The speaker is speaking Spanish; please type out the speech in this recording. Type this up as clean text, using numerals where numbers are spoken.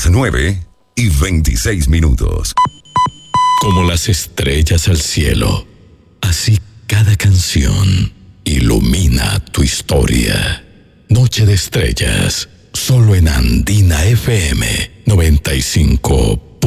las 9:26. Como las estrellas al cielo, así cada canción ilumina tu historia. Noche de Estrellas, solo en Andina FM 95.1.